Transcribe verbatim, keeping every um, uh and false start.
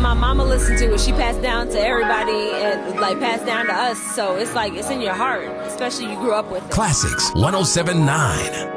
my mama listened to it. She passed down to everybody and like passed down to us. So it's like it's in your heart, especially you grew up with it. Classics one oh seven point nine.